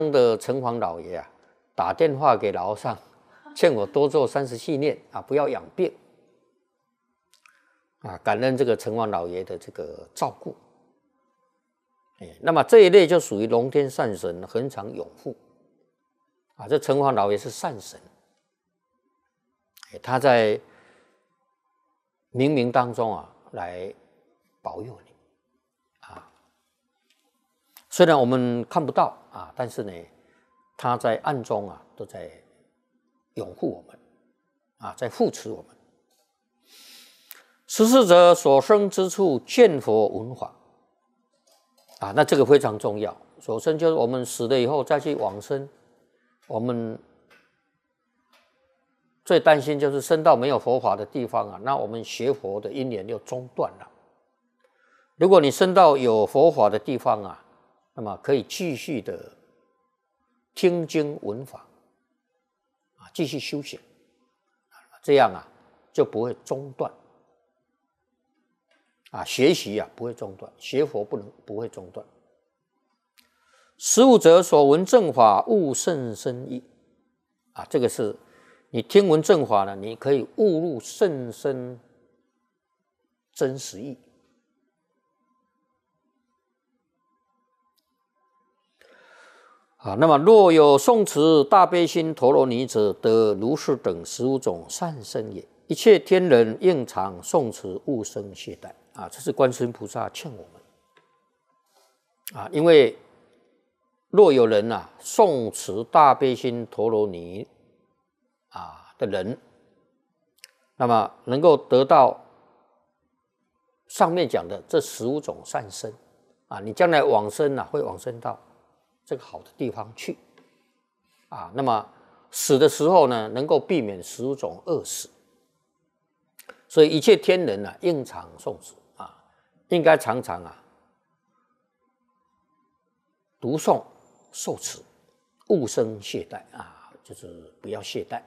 的城隍老爷啊，打电话给老和尚，劝我多做30系念啊，不要养病啊，感恩这个城隍老爷的这个照顾。那么这一类就属于龙天善神，恒常永护啊。这城隍老爷是善神，他在冥冥当中啊来保佑你啊。虽然我们看不到啊，但是呢，他在暗中啊都在拥护我们啊，在护持我们。十四者所生之处见佛闻法啊，那这个非常重要。所生就是我们死了以后再去往生，我们最担心就是生到没有佛法的地方啊，那我们学佛的因缘就中断了。如果你生到有佛法的地方啊，那么可以继续的听经闻法啊，继续修行，这样啊就不会中断啊，学习啊不会中断，学佛不会中断。15者所闻正法悟甚深意啊，这个是你听闻正法呢，你可以悟入甚深真实意啊。那么若有诵持大悲心陀罗尼者，得如是等15种善身也。一切天人应常诵持，勿生懈怠啊。这是观世音菩萨劝我们啊，因为若有人啊诵持大悲心陀罗尼啊的人，那么能够得到上面讲的这15种善身啊，你将来往生啊，会往生到这个好的地方去啊。那么死的时候呢，能够避免15种恶死。所以一切天人啊，应常诵持啊，应该常常啊读诵受持，勿生懈怠啊，就是不要懈怠。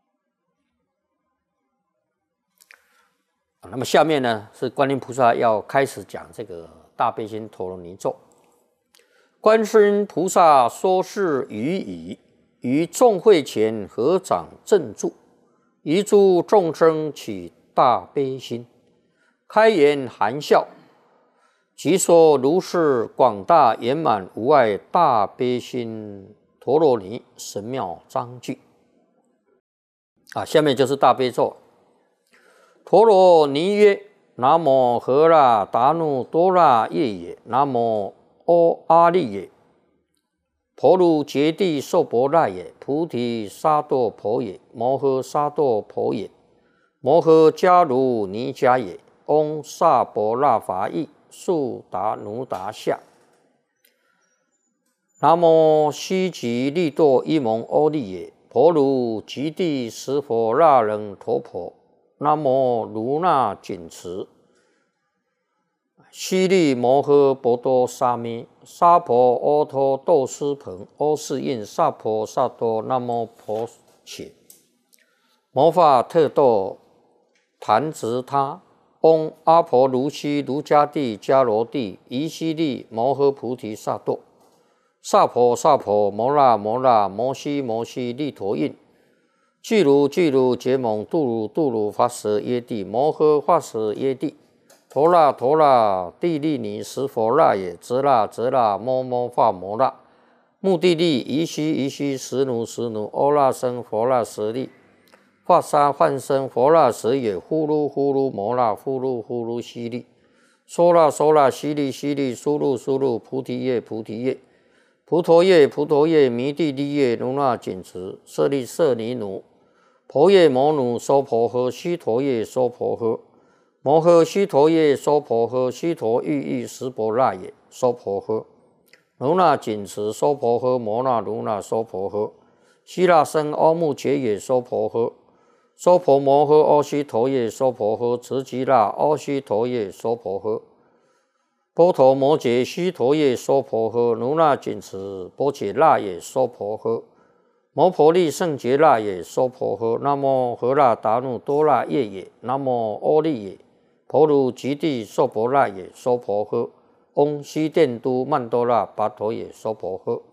那么下面呢，是观音菩萨要开始讲这个大悲心陀罗尼咒。观世音菩萨说是语已，于众会前合掌正住，于诸众生起大悲心，开言含笑，即说如是广大圆满无碍大悲心陀罗尼神妙章句啊。下面就是大悲咒。陀罗尼曰：南无荷那达努多那耶也，南无阿利也，婆卢揭谛娑婆那也，菩提萨埵婆也，摩诃萨埵婆也，摩诃迦卢尼迦也，嗡萨婆那法意速达奴达夏。南无悉吉利多伊蒙阿利也，婆卢揭谛十佛那人陀婆，南无卢那紧持悉利摩诃波多沙弥，沙婆阿托豆斯盆，阿世印萨婆萨多那摩婆切，摩法特豆弹直他，嗡阿婆卢悉卢迦帝迦罗帝夷悉利摩诃菩提萨埵，萨婆萨婆摩那摩那摩悉摩悉利陀印，俱卢俱卢结蒙度卢度卢发舍耶帝摩诃发舍耶帝，陀那陀那帝利尼十佛那也，则那则那摩摩发摩那，目的利夷悉夷悉实奴实奴，阿那僧佛那舍利，发沙梵僧佛那舍也，呼噜呼噜摩那呼噜呼噜悉利，娑那娑那悉利悉利，苏噜苏噜菩提叶菩提叶，菩陀叶菩陀叶，弥地利叶卢那紧持，舍利舍尼奴，婆叶摩奴娑婆诃，须陀叶娑婆诃，摩诃须陀叶娑婆诃，须陀喻喻十婆那也，娑婆诃，卢那紧持娑婆诃，摩那卢那娑婆诃，希那僧阿目羯也娑婆诃，娑婆摩诃阿须陀叶娑婆诃，慈吉那阿须陀叶娑婆诃，波陀摩羯须陀叶娑婆诃，卢那紧持波羯那也娑婆诃，摩婆利胜羯那也娑婆诃，南无荷那达努多那耶也，南无阿利也，婆卢揭谛娑婆那也娑婆诃，嗡悉殿都曼多那跋陀也娑婆诃。